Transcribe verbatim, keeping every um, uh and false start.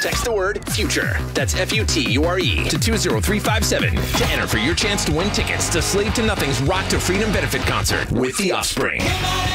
Text the word FUTURE, that's F U T U R E, to two zero three five seven to enter for your chance to win tickets to Slave to Nothing's Rock to Freedom benefit concert with The Offspring.